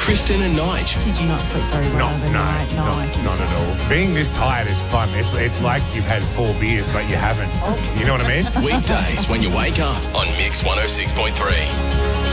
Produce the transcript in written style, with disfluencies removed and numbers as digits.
Kristen and Nige. Did you not sleep very well overnight? No, I can not tell. at all. Being this tired is fun. It's like you've had 4 beers, but you haven't. You know what I mean? Weekdays when you wake up on Mix 106.3.